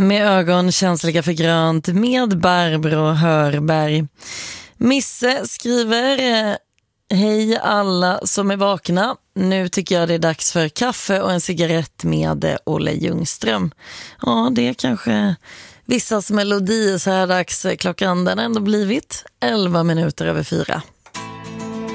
Med ögon känsliga för grönt med Barbro Hörberg. Misse skriver: hej alla som är vakna. Nu tycker jag det är dags för kaffe och en cigarett med Olle Ljungström. Ja, det är kanske vissas melodi så här dags. Klockan den har ändå blivit 11 minuter över 4.